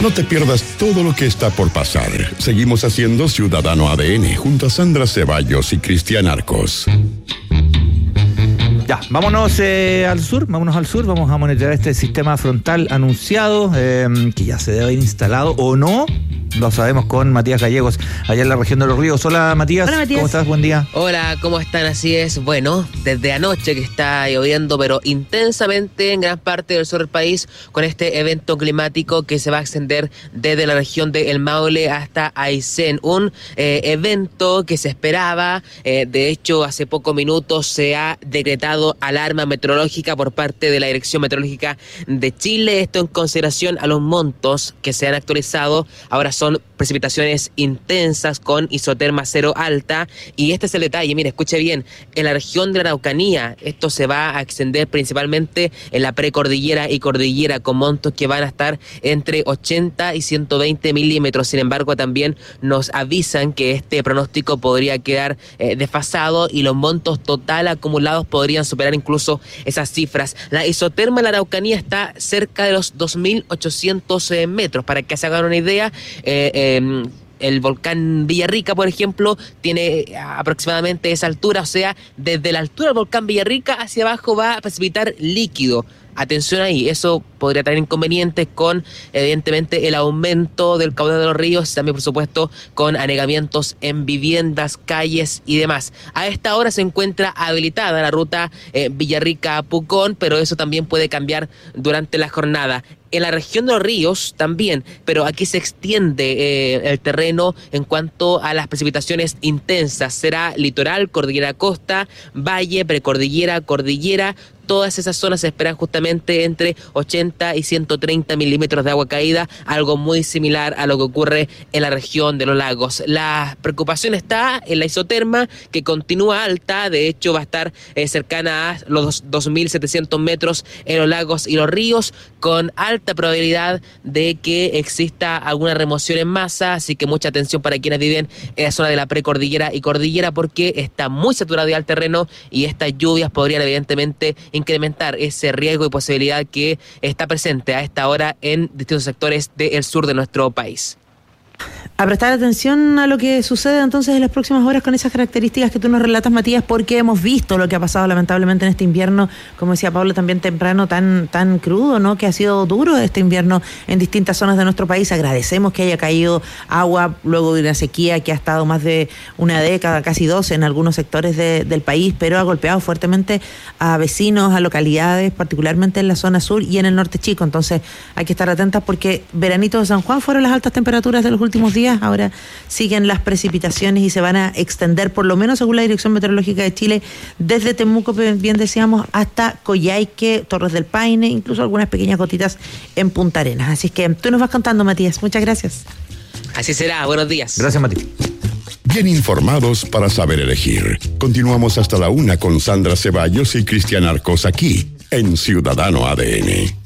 No te pierdas todo lo que está por pasar. Seguimos haciendo Ciudadano ADN junto a Sandra Ceballos y Cristian Arcos. Ya, vámonos al sur, vamos a monitorear este sistema frontal anunciado, que ya se debe haber instalado o no, lo sabemos con Matías Gallegos, allá en la región de Los Ríos. Hola Matías, ¿cómo estás? Buen día. Hola, ¿cómo están? Así es, bueno, desde anoche que está lloviendo, pero intensamente en gran parte del sur del país, con este evento climático que se va a extender desde la región de El Maule hasta Aysén, un evento que se esperaba, de hecho hace pocos minutos se ha decretado alarma meteorológica por parte de la Dirección Meteorológica de Chile, esto en consideración a los montos que se han actualizado, ahora son precipitaciones intensas con isoterma cero alta, y este es el detalle, mire, escuche bien, en la región de la Araucanía esto se va a extender principalmente en la precordillera y cordillera, con montos que van a estar entre 80 y 120 milímetros, sin embargo también nos avisan que este pronóstico podría quedar desfasado y los montos total acumulados podrían superar incluso esas cifras. La isoterma en la Araucanía está cerca de los 2.800 metros, para que se hagan una idea. El volcán Villarrica, por ejemplo, tiene aproximadamente esa altura, o sea, desde la altura del volcán Villarrica hacia abajo va a precipitar líquido. Atención ahí, eso podría traer inconvenientes con, evidentemente, el aumento del caudal de los ríos y también, por supuesto, con anegamientos en viviendas, calles y demás. A esta hora se encuentra habilitada la ruta Villarrica-Pucón, pero eso también puede cambiar durante la jornada. En la región de los ríos también, pero aquí se extiende el terreno en cuanto a las precipitaciones intensas. Será litoral, cordillera costa, valle, precordillera, cordillera. Todas esas zonas se esperan justamente entre 80 y 130 milímetros de agua caída, algo muy similar a lo que ocurre en la región de los lagos. La preocupación está en la isoterma, que continúa alta, de hecho va a estar cercana a los 2.700 metros en los lagos y los ríos, con alta probabilidad de que exista alguna remoción en masa, así que mucha atención para quienes viven en la zona de la precordillera y cordillera, porque está muy saturado ya el terreno y estas lluvias podrían evidentemente incrementar ese riesgo y posibilidad que está presente a esta hora en distintos sectores del sur de nuestro país. A prestar atención a lo que sucede entonces en las próximas horas con esas características que tú nos relatas, Matías, porque hemos visto lo que ha pasado lamentablemente en este invierno, como decía Pablo también temprano, tan crudo, ¿no? Que ha sido duro este invierno en distintas zonas de nuestro país. Agradecemos que haya caído agua luego de una sequía que ha estado más de una década, casi 12 en algunos sectores del país, pero ha golpeado fuertemente a vecinos, a localidades, particularmente en la zona sur y en el norte chico. Entonces hay que estar atentas porque veranito de San Juan fueron las altas temperaturas de los últimos días. Ahora siguen las precipitaciones y se van a extender, por lo menos según la Dirección Meteorológica de Chile, desde Temuco, bien decíamos, hasta Coyhaique, Torres del Paine, incluso algunas pequeñas gotitas en Punta Arenas. Así que tú nos vas contando, Matías. Muchas gracias. Así será, buenos días. Gracias, Matías. Bien informados para saber elegir. Continuamos hasta la 1 con Sandra Ceballos y Cristian Arcos aquí en Ciudadano ADN.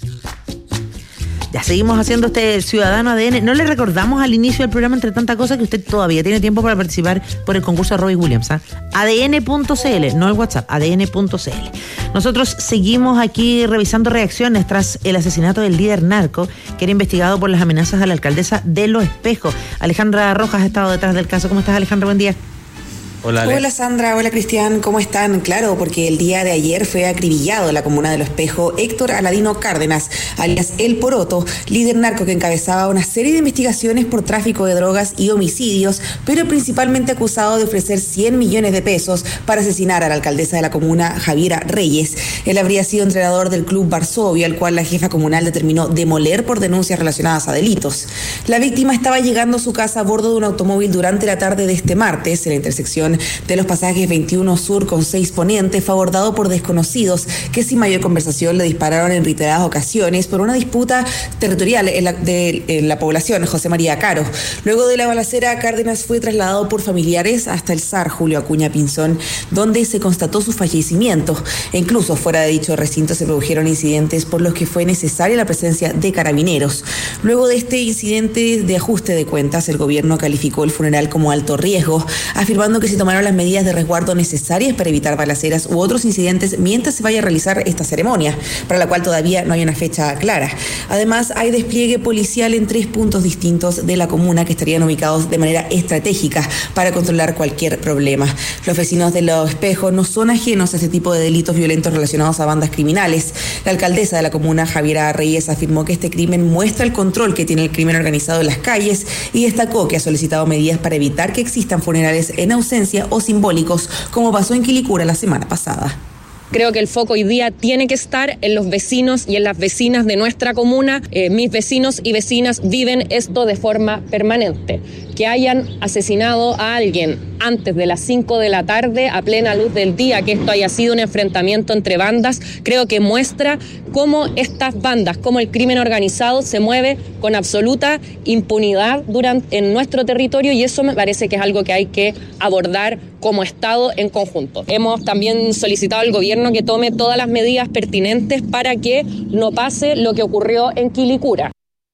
Ya seguimos haciendo este Ciudadano ADN. No le recordamos al inicio del programa, entre tanta cosa, que usted todavía tiene tiempo para participar por el concurso de Robbie Williams. ADN.cl, no el WhatsApp, ADN.cl. Nosotros seguimos aquí revisando reacciones tras el asesinato del líder narco, que era investigado por las amenazas a la alcaldesa de Los Espejos. Alejandra Rojas ha estado detrás del caso. ¿Cómo estás, Alejandra? Buen día. Hola Sandra, hola Cristian, ¿cómo están? Claro, porque el día de ayer fue acribillado en la comuna de Los Espejos Héctor Aladino Cárdenas, alias El Poroto, líder narco que encabezaba una serie de investigaciones por tráfico de drogas y homicidios, pero principalmente acusado de ofrecer 100 millones de pesos para asesinar a la alcaldesa de la comuna, Javiera Reyes. Él habría sido entrenador del club Varsovia, al cual la jefa comunal determinó demoler por denuncias relacionadas a delitos. La víctima estaba llegando a su casa a bordo de un automóvil durante la tarde de este martes, en la intersección de los pasajes 21 Sur con 6 Poniente, fue abordado por desconocidos que sin mayor conversación le dispararon en reiteradas ocasiones por una disputa territorial en la población José María Caro. Luego de la balacera, Cárdenas fue trasladado por familiares hasta el SAR Julio Acuña Pinzón, donde se constató su fallecimiento. E incluso fuera de dicho recinto se produjeron incidentes por los que fue necesaria la presencia de carabineros. Luego de este incidente de ajuste de cuentas, el gobierno calificó el funeral como alto riesgo, afirmando que se tomaron las medidas de resguardo necesarias para evitar balaceras u otros incidentes mientras se vaya a realizar esta ceremonia, para la cual todavía no hay una fecha clara. Además, hay despliegue policial en 3 puntos distintos de la comuna que estarían ubicados de manera estratégica para controlar cualquier problema. Los vecinos de Los Espejos no son ajenos a este tipo de delitos violentos relacionados a bandas criminales. La alcaldesa de la comuna, Javiera Reyes, afirmó que este crimen muestra el control que tiene el crimen organizado en las calles y destacó que ha solicitado medidas para evitar que existan funerales en ausencia o simbólicos, como pasó en Quilicura la semana pasada. Creo que el foco hoy día tiene que estar en los vecinos y en las vecinas de nuestra comuna. Mis vecinos y vecinas viven esto de forma permanente. Que hayan asesinado a alguien antes de las 5 de la tarde, a plena luz del día, que esto haya sido un enfrentamiento entre bandas, creo que muestra cómo estas bandas, cómo el crimen organizado se mueve con absoluta impunidad en nuestro territorio, y eso me parece que es algo que hay que abordar como Estado en conjunto. Hemos también solicitado al gobierno que tome todas las medidas pertinentes para que no pase lo que ocurrió en Quilicura.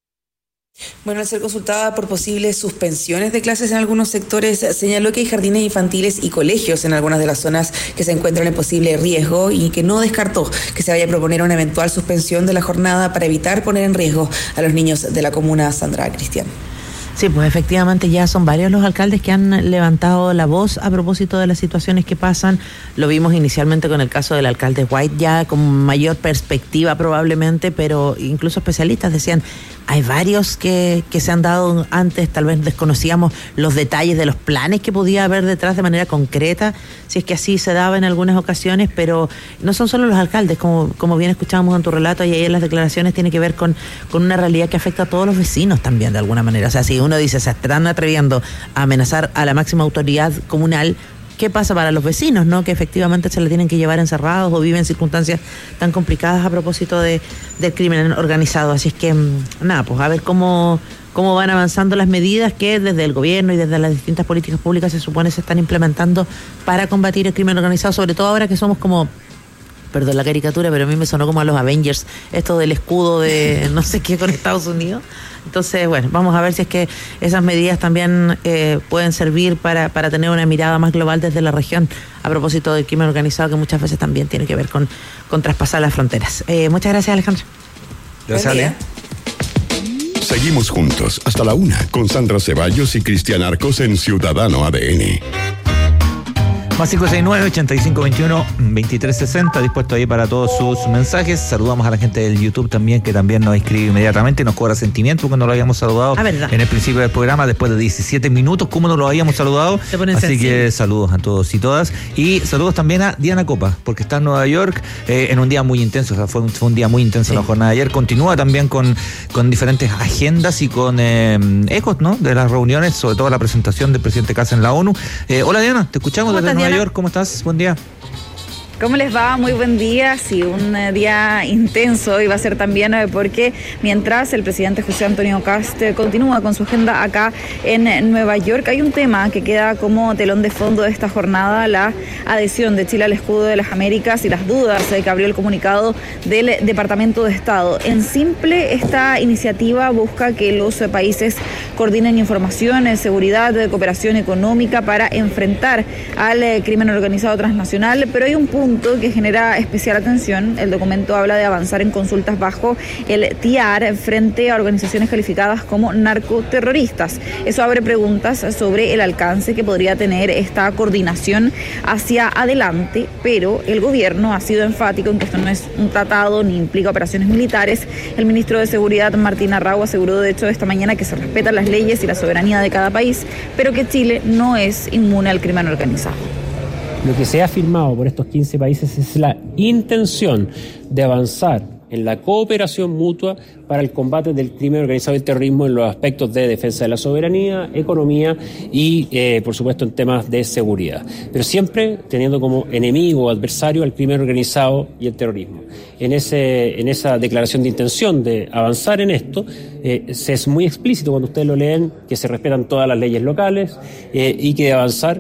Bueno, al ser consultada por posibles suspensiones de clases en algunos sectores, señaló que hay jardines infantiles y colegios en algunas de las zonas que se encuentran en posible riesgo y que no descartó que se vaya a proponer una eventual suspensión de la jornada para evitar poner en riesgo a los niños de la comuna. Sandra Cristian. Sí, pues efectivamente ya son varios los alcaldes que han levantado la voz a propósito de las situaciones que pasan. Lo vimos inicialmente con el caso del alcalde White, ya con mayor perspectiva probablemente, pero incluso especialistas decían, hay varios que se han dado antes, tal vez desconocíamos los detalles de los planes que podía haber detrás de manera concreta, si es que así se daba en algunas ocasiones, pero no son solo los alcaldes, como bien escuchábamos en tu relato y ahí en las declaraciones, tiene que ver con una realidad que afecta a todos los vecinos también de alguna manera. O sea, si uno dice, se están atreviendo a amenazar a la máxima autoridad comunal, ¿qué pasa para los vecinos, no? Que efectivamente se le tienen que llevar encerrados o viven circunstancias tan complicadas a propósito del crimen organizado. Así es que, nada, pues a ver cómo van avanzando las medidas que desde el gobierno y desde las distintas políticas públicas se supone se están implementando para combatir el crimen organizado, sobre todo ahora que somos como, perdón la caricatura, pero a mí me sonó como a los Avengers, esto del escudo de no sé qué con Estados Unidos. Entonces, bueno, vamos a ver si es que esas medidas también pueden servir para tener una mirada más global desde la región a propósito del crimen organizado, que muchas veces también tiene que ver con traspasar las fronteras. Muchas gracias, Alejandra. Gracias, Ale. Seguimos juntos hasta la 1 con Sandra Ceballos y Cristian Arcos en Ciudadano ADN. Más 569-8521-2360, dispuesto ahí para todos sus mensajes. Saludamos a la gente del YouTube también, que también nos escribe inmediatamente y nos cobra sentimiento porque no lo habíamos saludado en el principio del programa, después de 17 minutos, ¿cómo no lo habíamos saludado? Así que saludos a todos y todas. Y saludos también a Diana Copa, porque está en Nueva York en un día muy intenso, o sea, fue un día muy intenso la jornada de ayer. Continúa también con diferentes agendas y con ecos, ¿no?, de las reuniones, sobre todo la presentación del presidente Kast en la ONU. Hola Diana, te escuchamos desde Nueva York, ¿cómo estás? Buen día. ¿Cómo les va? Muy buen día. Sí, un día intenso y va a ser también porque mientras el presidente José Antonio Kast continúa con su agenda acá en Nueva York, hay un tema que queda como telón de fondo de esta jornada, la adhesión de Chile al escudo de las Américas y las dudas que abrió el comunicado del Departamento de Estado. En simple, esta iniciativa busca que los países coordinen información, seguridad, cooperación económica para enfrentar al crimen organizado transnacional, pero hay un punto que genera especial atención. El documento habla de avanzar en consultas bajo el TIAR frente a organizaciones calificadas como narcoterroristas. Eso abre preguntas sobre el alcance que podría tener esta coordinación hacia adelante, pero el gobierno ha sido enfático en que esto no es un tratado ni implica operaciones militares. El ministro de Seguridad, Martín Arrau, aseguró de hecho esta mañana que se respetan las leyes y la soberanía de cada país, pero que Chile no es inmune al crimen organizado. Lo que se ha firmado por estos 15 países es la intención de avanzar en la cooperación mutua para el combate del crimen organizado y el terrorismo en los aspectos de defensa de la soberanía, economía y, por supuesto, en temas de seguridad. Pero siempre teniendo como enemigo o adversario al crimen organizado y el terrorismo. En esa declaración de intención de avanzar en esto, se es muy explícito cuando ustedes lo leen que se respetan todas las leyes locales y que de avanzar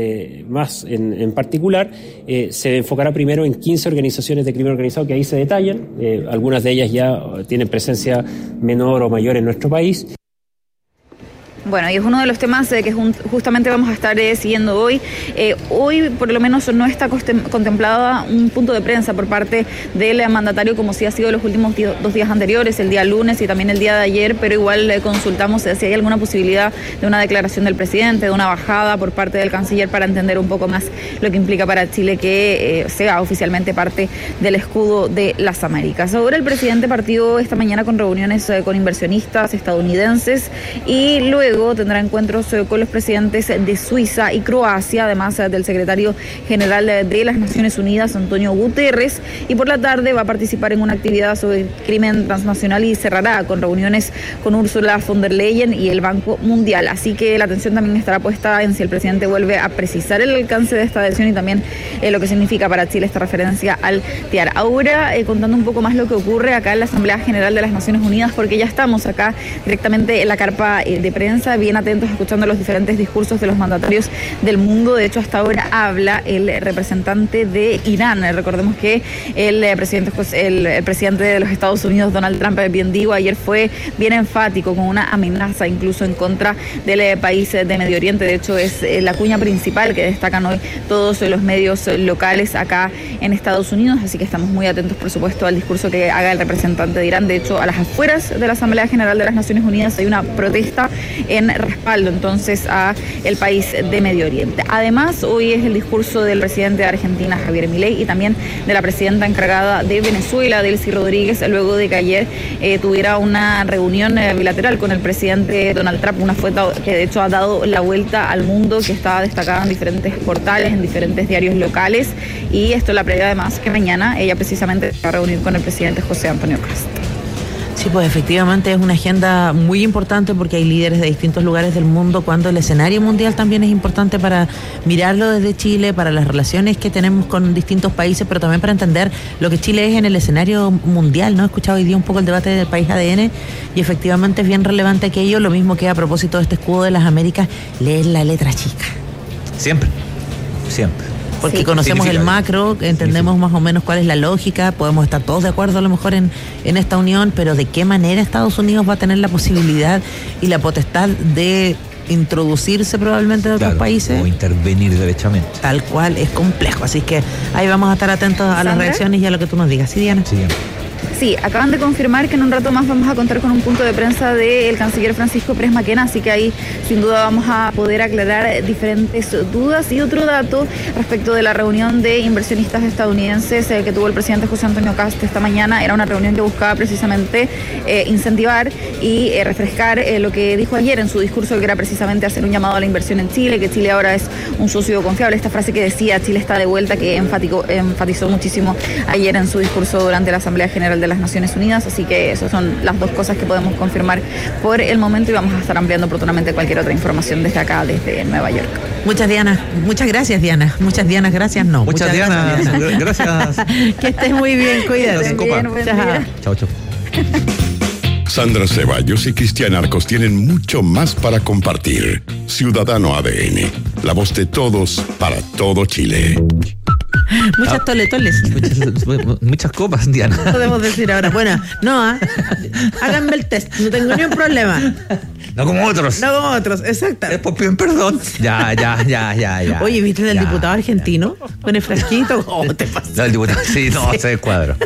más en particular se enfocará primero en 15 organizaciones de crimen organizado que ahí se detallan. Algunas de ellas ya tienen presencia menor o mayor en nuestro país. Bueno, y es uno de los temas que justamente vamos a estar siguiendo hoy. Hoy, por lo menos, no está contemplada un punto de prensa por parte del mandatario, como sí ha sido los últimos 2 días anteriores, el día lunes y también el día de ayer, pero igual consultamos si hay alguna posibilidad de una declaración del presidente, de una bajada por parte del canciller para entender un poco más lo que implica para Chile que sea oficialmente parte del escudo de las Américas. Ahora el presidente partió esta mañana con reuniones con inversionistas estadounidenses y luego tendrá encuentros con los presidentes de Suiza y Croacia, además del secretario general de las Naciones Unidas, Antonio Guterres, y por la tarde va a participar en una actividad sobre crimen transnacional y cerrará con reuniones con Ursula von der Leyen y el Banco Mundial. Así que la atención también estará puesta en si el presidente vuelve a precisar el alcance de esta adhesión y también lo que significa para Chile esta referencia al TIAR. Ahora, contando un poco más lo que ocurre acá en la Asamblea General de las Naciones Unidas, porque ya estamos acá directamente en la carpa de prensa, bien atentos escuchando los diferentes discursos de los mandatarios del mundo. De hecho, hasta ahora habla el representante de Irán. Recordemos que el presidente de los Estados Unidos, Donald Trump, bien digo, ayer fue bien enfático con una amenaza incluso en contra del país de Medio Oriente. De hecho, es la cuña principal que destacan hoy todos los medios locales acá en Estados Unidos, así que estamos muy atentos, por supuesto, al discurso que haga el representante de Irán. De hecho, a las afueras de la Asamblea General de las Naciones Unidas hay una protesta en respaldo entonces a el país de Medio Oriente. Además, hoy es el discurso del presidente de Argentina, Javier Milei, y también de la presidenta encargada de Venezuela, Delcy Rodríguez, luego de que ayer tuviera una reunión bilateral con el presidente Donald Trump, una foto que de hecho ha dado la vuelta al mundo, que está destacada en diferentes portales, en diferentes diarios locales, y esto es la previa además que mañana ella precisamente se va a reunir con el presidente José Antonio Cast. Sí, pues efectivamente es una agenda muy importante porque hay líderes de distintos lugares del mundo, cuando el escenario mundial también es importante para mirarlo desde Chile, para las relaciones que tenemos con distintos países, pero también para entender lo que Chile es en el escenario mundial, ¿no? He escuchado hoy día un poco el debate del país ADN y efectivamente es bien relevante aquello, lo mismo que a propósito de este escudo de las Américas, leer la letra chica. Siempre. Porque conocemos el macro, entendemos más o menos cuál es la lógica, podemos estar todos de acuerdo a lo mejor en esta unión, pero de qué manera Estados Unidos va a tener la posibilidad y la potestad de introducirse probablemente en otros países. O intervenir derechamente. Tal cual, es complejo, así que ahí vamos a estar atentos a las reacciones y a lo que tú nos digas. ¿Sí, Diana? Sí, Diana. Sí, acaban de confirmar que en un rato más vamos a contar con un punto de prensa del canciller Francisco Pérez Maquena, así que ahí sin duda vamos a poder aclarar diferentes dudas. Y otro dato respecto de la reunión de inversionistas estadounidenses que tuvo el presidente José Antonio Cast esta mañana, era una reunión que buscaba precisamente incentivar y refrescar lo que dijo ayer en su discurso, que era precisamente hacer un llamado a la inversión en Chile, que Chile ahora es un socio confiable. Esta frase que decía Chile está de vuelta, que enfatizó muchísimo ayer en su discurso durante la Asamblea General de las Naciones Unidas, así que esas son las dos cosas que podemos confirmar por el momento y vamos a estar ampliando oportunamente cualquier otra información desde acá, desde Nueva York. Muchas gracias, Diana. Muchas Dianas, gracias, no. Muchas Diana, gracias. Que estés muy bien, cuídate. Chao. Sandra Ceballos y Cristian Arcos tienen mucho más para compartir. Ciudadano ADN, la voz de todos para todo Chile. Muchas toletoles. Muchas copas, Diana. Podemos decir ahora. Bueno, no, háganme el test, no tengo ni un problema. No como otros, exacto. Después piden perdón. Ya. Oye, ¿viste del diputado argentino? Con el frasquito. ¿Cómo te pasa? No, el diputado, sí, se descuadró.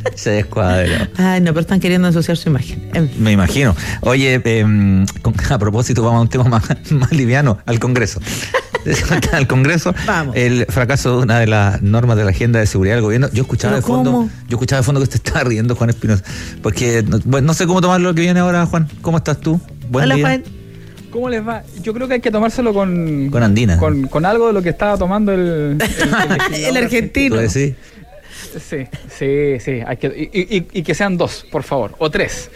Ay, no, pero están queriendo ensuciar su imagen. Me imagino. Oye, a propósito, vamos a un tema más liviano, al Congreso. Al Congreso, vamos. El fracaso de una de las normas de la agenda de seguridad del gobierno. Yo escuchaba de fondo que te estaba riendo, Juan Espinosa, porque no sé cómo tomar lo que viene ahora, Juan. ¿Cómo estás tú? Hola, día. Juan. ¿Cómo les va? Yo creo que hay que tomárselo con Andina. Con algo de lo que estaba tomando el argentino. ¿Puedes decir? Sí. Hay y que sean 2, por favor, o 3.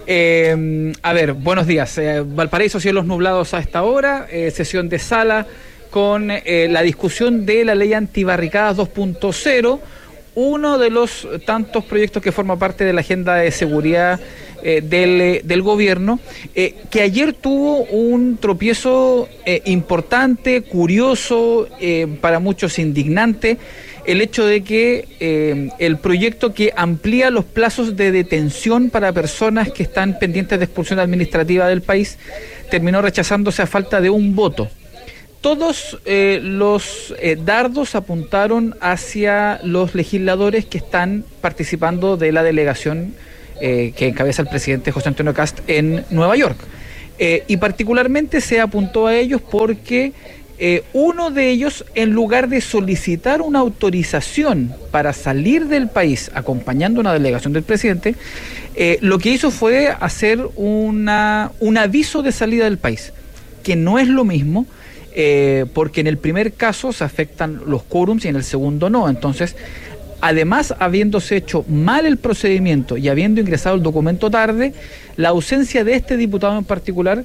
A ver, buenos días. Valparaíso, cielos nublados a esta hora. Sesión de sala con la discusión de la ley antibarricadas 2.0, uno de los tantos proyectos que forma parte de la agenda de seguridad del gobierno, que ayer tuvo un tropiezo importante, curioso, para muchos indignante, el hecho de que el proyecto que amplía los plazos de detención para personas que están pendientes de expulsión administrativa del país terminó rechazándose a falta de un voto. Todos los dardos apuntaron hacia los legisladores que están participando de la delegación que encabeza el presidente José Antonio Kast en Nueva York. Y particularmente se apuntó a ellos porque uno de ellos, en lugar de solicitar una autorización para salir del país acompañando una delegación del presidente, lo que hizo fue hacer un aviso de salida del país, que no es lo mismo, porque en el primer caso se afectan los quórums y en el segundo no. Entonces, además, habiéndose hecho mal el procedimiento y habiendo ingresado el documento tarde, la ausencia de este diputado en particular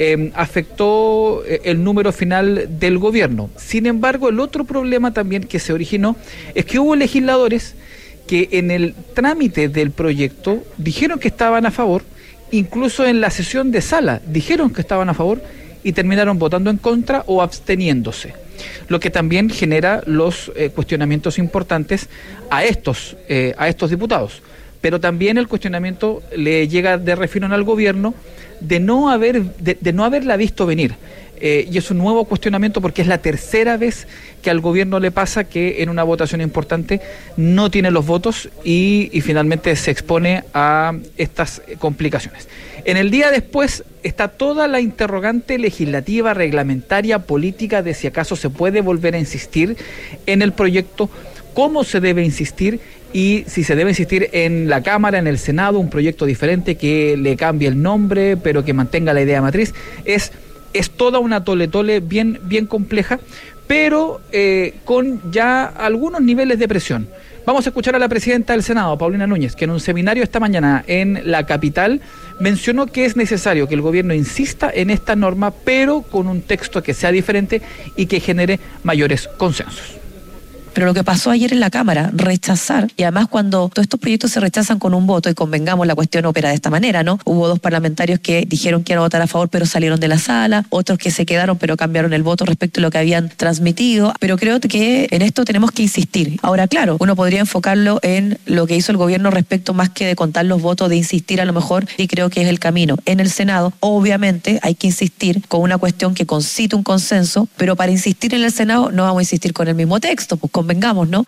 afectó el número final del gobierno. Sin embargo, el otro problema también que se originó es que hubo legisladores que en el trámite del proyecto dijeron que estaban a favor, incluso en la sesión de sala dijeron que estaban a favor y terminaron votando en contra o absteniéndose, lo que también genera los cuestionamientos importantes a estos diputados. Pero también el cuestionamiento le llega de refilón al gobierno de no haberla visto venir. Y es un nuevo cuestionamiento porque es la tercera vez que al gobierno le pasa que en una votación importante no tiene los votos y finalmente se expone a estas complicaciones. En el día después está toda la interrogante legislativa, reglamentaria, política de si acaso se puede volver a insistir en el proyecto, cómo se debe insistir y si se debe insistir en la Cámara, en el Senado, un proyecto diferente que le cambie el nombre pero que mantenga la idea matriz. Es toda una tole-tole bien compleja, pero con ya algunos niveles de presión. Vamos a escuchar a la presidenta del Senado, Paulina Núñez, que en un seminario esta mañana en la capital mencionó que es necesario que el gobierno insista en esta norma, pero con un texto que sea diferente y que genere mayores consensos. Pero lo que pasó ayer en la Cámara, rechazar, y además cuando todos estos proyectos se rechazan con un voto, y convengamos, la cuestión opera de esta manera, ¿no? Hubo 2 parlamentarios que dijeron que iban a votar a favor, pero salieron de la sala, otros que se quedaron, pero cambiaron el voto respecto a lo que habían transmitido, pero creo que en esto tenemos que insistir. Ahora, claro, uno podría enfocarlo en lo que hizo el gobierno respecto más que de contar los votos, de insistir a lo mejor, y creo que es el camino. En el Senado, obviamente, hay que insistir con una cuestión que concite un consenso, pero para insistir en el Senado no vamos a insistir con el mismo texto, pues convengamos, ¿no?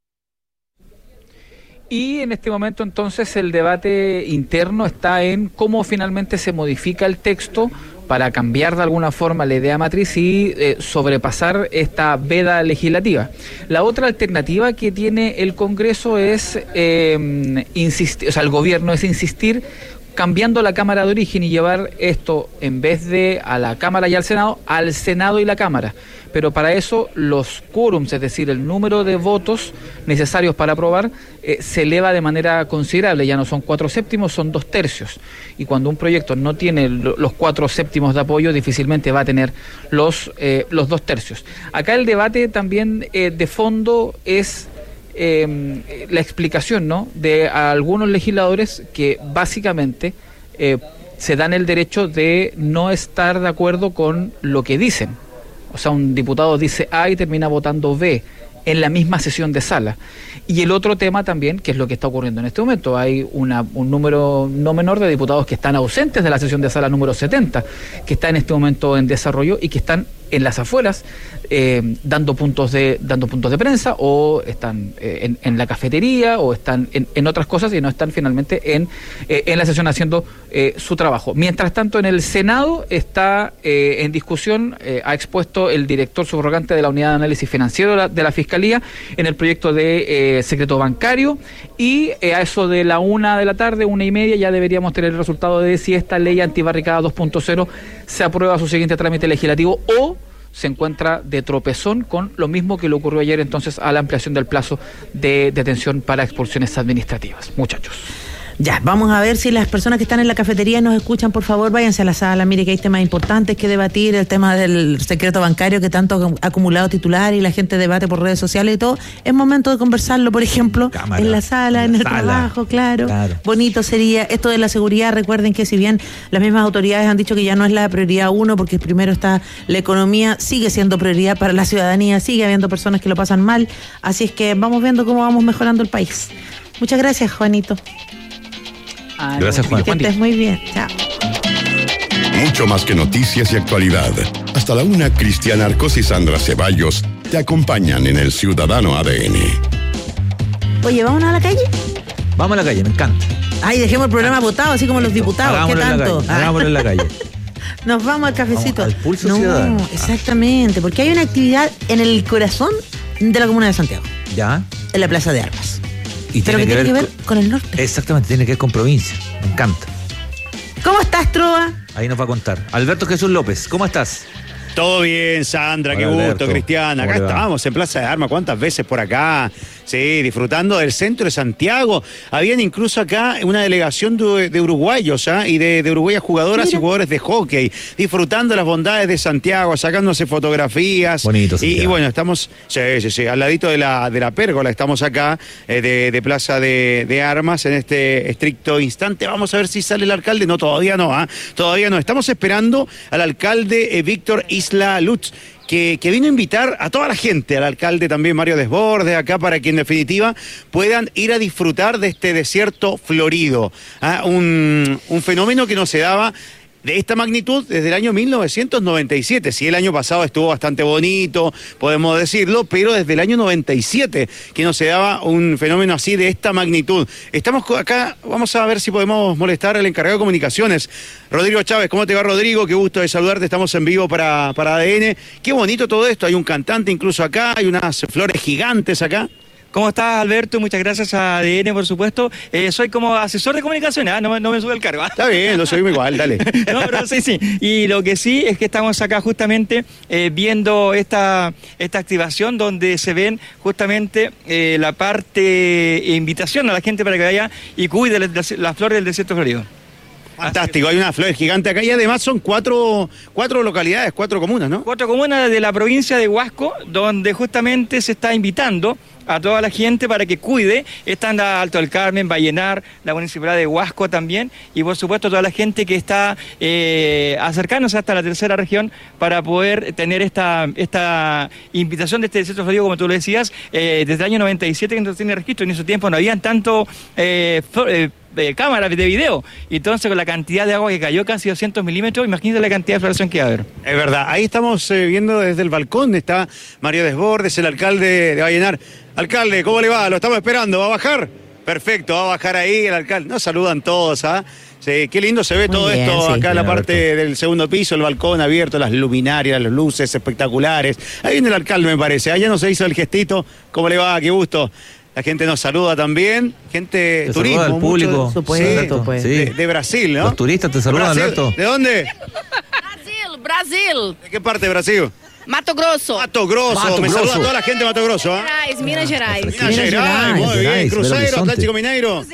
Y en este momento entonces el debate interno está en cómo finalmente se modifica el texto para cambiar de alguna forma la idea matriz y sobrepasar esta veda legislativa. La otra alternativa que tiene el Congreso es insistir, o sea, el gobierno es insistir cambiando la Cámara de origen y llevar esto, en vez de a la Cámara y al Senado y la Cámara. Pero para eso los quórums, es decir, el número de votos necesarios para aprobar, se eleva de manera considerable. Ya no son 4/7, son 2/3. Y cuando un proyecto no tiene los 4/7 de apoyo, difícilmente va a tener los 2/3. Acá el debate también de fondo es la explicación, ¿no?, de algunos legisladores que básicamente se dan el derecho de no estar de acuerdo con lo que dicen. O sea, un diputado dice A y termina votando B en la misma sesión de sala. Y el otro tema también, que es lo que está ocurriendo en este momento, hay un número no menor de diputados que están ausentes de la sesión de sala número 70, que está en este momento en desarrollo y que están en las afueras dando puntos de prensa, o están en la cafetería, o están en otras cosas y no están finalmente en la sesión haciendo su trabajo. Mientras tanto, en el Senado está en discusión, ha expuesto el director subrogante de la Unidad de Análisis Financiero de la Fiscalía en el proyecto de secreto bancario, y a eso de la 1 de la tarde, 1:30, ya deberíamos tener el resultado de si esta ley antibarricada 2.0 se aprueba su siguiente trámite legislativo o se encuentra de tropezón con lo mismo que le ocurrió ayer entonces a la ampliación del plazo de detención para expulsiones administrativas. Muchachos. Ya, vamos a ver si las personas que están en la cafetería nos escuchan, por favor, váyanse a la sala. Mire que hay temas importantes que debatir, el tema del secreto bancario que tanto ha acumulado titular y la gente debate por redes sociales y todo. Es momento de conversarlo, por ejemplo, Cámara, en la sala, en el trabajo, claro. Bonito sería esto de la seguridad. Recuerden que si bien las mismas autoridades han dicho que ya no es la prioridad uno, porque primero está la economía, sigue siendo prioridad para la ciudadanía, sigue habiendo personas que lo pasan mal, así es que vamos viendo cómo vamos mejorando el país. Muchas gracias, Juanito. Gracias, Juan. Que estés muy bien. Chao. Mucho más que noticias y actualidad. Hasta la 1, Cristiana Arcos y Sandra Ceballos te acompañan en el Ciudadano ADN. Oye, ¿vámonos a la calle? Vamos a la calle, me encanta. Ay, dejemos el programa votado, así como los diputados. Hagámoslo ¿Qué tanto? Hagámoslo en la calle. Nos vamos al cafecito. Vamos al Pulso Ciudadano. Exactamente, porque hay una actividad en el corazón de la comuna de Santiago. Ya. En la Plaza de Armas. Y pero que tiene que ver con el norte. Exactamente, tiene que ver con provincia. Me encanta. ¿Cómo estás, Trova? Ahí nos va a contar. Alberto Jesús López, ¿cómo estás? Todo bien, Sandra, Hola, qué gusto, Alberto. Cristiana. Acá estamos en Plaza de Armas, ¿cuántas veces por acá? Sí, disfrutando del centro de Santiago. Habían incluso acá una delegación de uruguayos, ¿ah? Y de uruguayas jugadoras y jugadores de hockey, disfrutando las bondades de Santiago, sacándose fotografías. Bonito, Santiago. Y bueno, estamos, sí, al ladito de la pérgola, estamos acá, de Plaza de Armas, en este estricto instante. Vamos a ver si sale el alcalde. No, todavía no, ¿ah? Todavía no. Estamos esperando al alcalde Víctor Isla Lutz, que vino a invitar a toda la gente, al alcalde también Mario Desbordes, acá, para que en definitiva puedan ir a disfrutar de este desierto florido. Un fenómeno que no se daba de esta magnitud desde el año 1997. Sí, el año pasado estuvo bastante bonito, podemos decirlo, pero desde el año 97 que no se daba un fenómeno así de esta magnitud. Estamos acá, vamos a ver si podemos molestar al encargado de comunicaciones, Rodrigo Chávez. ¿Cómo te va, Rodrigo? Qué gusto de saludarte, estamos en vivo para ADN. Qué bonito todo esto, hay un cantante incluso acá, hay unas flores gigantes acá. ¿Cómo estás, Alberto? Muchas gracias a ADN, por supuesto. Soy como asesor de comunicación, no me sube el cargo. Está bien, lo soy igual, dale. No, pero sí. Y lo que sí es que estamos acá justamente viendo esta activación donde se ven justamente la parte invitación a la gente para que vaya y cuide las flores del desierto florido. Fantástico, hay una flor gigante acá y además son cuatro localidades, 4 comunas, ¿no? 4 comunas de la provincia de Huasco, donde justamente se está invitando a toda la gente para que cuide. Están la Alto del Carmen, Vallenar, la municipalidad de Huasco también, y por supuesto toda la gente que está acercándose hasta la tercera región para poder tener esta invitación de este desierto florido, como tú lo decías, desde el año 97 que no tiene registro. En ese tiempo no habían tanto cámaras de video, y entonces con la cantidad de agua que cayó, casi 200 milímetros, imagínate la cantidad de floración que va a haber. Es verdad, ahí estamos viendo desde el balcón, está Mario Desbordes, el alcalde de Vallenar. Alcalde, ¿cómo le va? Lo estamos esperando, ¿va a bajar? Perfecto, va a bajar ahí el alcalde. Nos saludan todos, ¿ah? Sí, qué lindo se ve todo bien, esto acá en la parte del segundo piso, el balcón abierto, las luminarias, las luces espectaculares. Ahí viene el alcalde, me parece. Allá no se hizo el gestito. ¿Cómo le va? Qué gusto. La gente nos saluda también, gente, te turismo. Saluda al público, supuesto, sí. De Brasil, ¿no? Los turistas te saludan, Alberto. ¿De dónde? Brasil. ¿De qué parte de Brasil? Mato Grosso. Mato Grosso. Me saluda toda la gente de Mato Grosso, ¿eh? Minas Gerais. Minas Gerais, muy bien. Cruzeiro, Atlético Mineiro.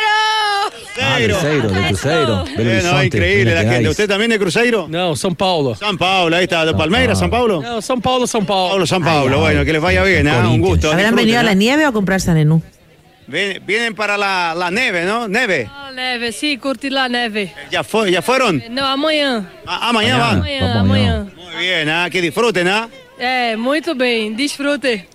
De Cruzeiro. No, increíble la gente. ¿Usted también de Cruzeiro? No, São Paulo. São Paulo, ahí está. ¿De Palmeiras, São Paulo? No, São Paulo. São Paulo, bueno, que les vaya bien, ¿eh? Un gusto. ¿Habrán venido a la nieve o a comprar Sanenú? Vienen para la neve, ¿no? Neve. Neve, sí, curtir la neve. ¿Ya fueron? No, amanhã. Amanhã van. Amanhã. Muy bien, que disfruten, ¿ah? Muito bem, disfrute.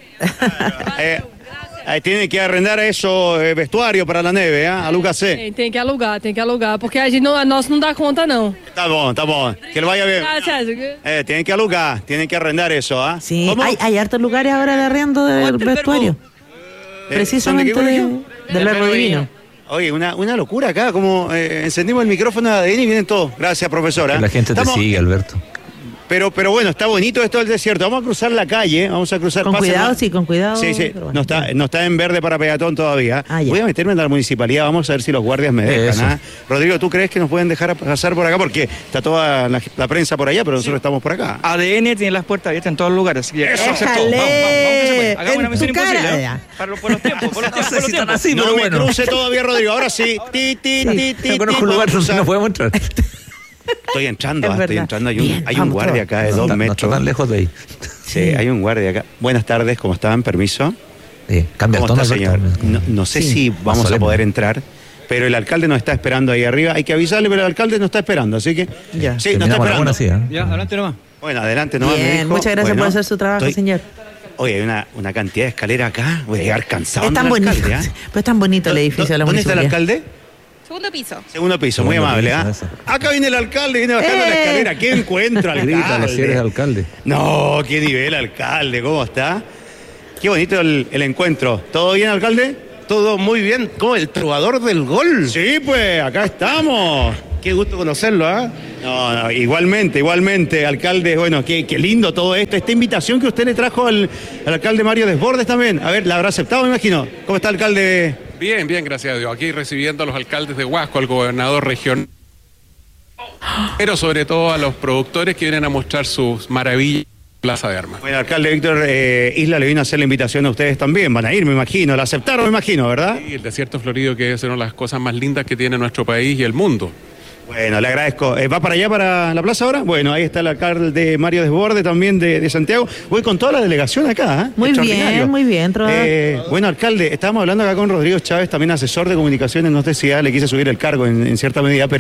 Tienen que arrendar eso, vestuario para la neve, ¿eh? A Lucas C. Tem que alugar, porque a nós não dá conta, não. Está bom. Que le vaya bien. Gracias. Tienen que alugar, tienen que arrendar eso, ¿ah? Sí, hay hartos lugares ahora de arriendo del vestuario. Precisamente del Verbo Divino. Oye, una locura acá, como encendimos el micrófono de ADN y vienen todos. Gracias, profesora. La gente te sigue, Alberto. Pero bueno, está bonito esto del desierto. Vamos a cruzar la calle, vamos a cruzar. Con pásenla. cuidado, sí, con cuidado. Sí, pero bueno. no está en verde para peatón todavía. Ah, ya. Voy a meterme en la municipalidad, vamos a ver si los guardias me dejan. Eso. ¿Ah? Rodrigo, ¿tú crees que nos pueden dejar pasar por acá? Porque está toda la prensa por allá, pero nosotros estamos por acá. ADN tiene las puertas abiertas en todos los lugares. Así que ¡Éjale! aceptó. Vamos, que se puede. Hagamos una En misión tu cara, imposible. ya. Por los tiempos, por los tiempos. sé si están así, No pero me bueno. cruce todavía, Rodrigo. Ahora sí. No conozco un lugar donde no podemos entrar. Estoy entrando, Es estoy verdad. entrando. Hay Bien, un vamos, guardia acá de 2 No está metros. tan lejos de ahí. Sí, hay un guardia acá. Buenas tardes, ¿cómo están? Permiso. Cambia el ¿Cómo tono. está, señor? Alberto. No sé Sí, si más vamos a solemne. poder entrar, pero el alcalde nos está esperando ahí arriba. Hay que avisarle, pero el alcalde nos está esperando, así que... Ya. Sí, nos está Terminamos la esperando. buena, sí, ¿eh? Ya, adelante nomás. Bueno, adelante nomás. me Bien, dijo. muchas gracias Bueno, por hacer su trabajo, estoy- señor. Oye, hay una cantidad de escaleras acá. Voy a llegar cansado. Es tan ando el bonito, alcalde, ¿ah? pero es tan bonito el edificio de la ¿Dónde está el municipalidad. alcalde? Segundo piso. Segundo piso, muy Segundo amable, piso, ¿ah? eso. Acá viene el alcalde, viene bajando la escalera. ¿Qué encuentro, Grítale si eres alcalde? alcalde. No, qué nivel, alcalde, ¿cómo está? Qué bonito el encuentro. ¿Todo bien, alcalde? Todo muy bien. ¿Cómo? El trovador del gol. Sí, pues, acá estamos. Qué gusto conocerlo, ¿ah? No, igualmente, alcalde. Bueno, qué lindo todo esto. Esta invitación que usted le trajo al alcalde Mario Desbordes también. A ver, ¿la habrá aceptado, me imagino? ¿Cómo está, alcalde? Bien, gracias a Dios. Aquí recibiendo a los alcaldes de Huasco, al gobernador regional, pero sobre todo a los productores que vienen a mostrar sus maravillas en Plaza de Armas. Bueno, alcalde Víctor Isla le vino a hacer la invitación a ustedes también. Van a ir, me imagino. La aceptaron, me imagino, ¿verdad? Y el desierto florido, que es una de las cosas más lindas que tiene nuestro país y el mundo. Bueno, le agradezco. ¿Va para allá, para la plaza ahora? Bueno, ahí está el alcalde Mario Desbordes también de Santiago. Voy con toda la delegación acá, ¿eh? Muy Extraordinario. bien, trovador. Bueno, alcalde, estábamos hablando acá con Rodrigo Chávez, también asesor de comunicaciones. No sé si ya le quise subir el cargo en cierta medida, pero